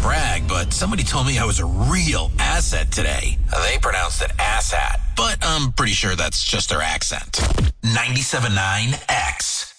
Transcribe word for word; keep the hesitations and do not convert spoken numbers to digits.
brag, but somebody told me I was a real asset today. They pronounced it asshat, but I'm pretty sure that's just their accent. ninety-seven point nine X.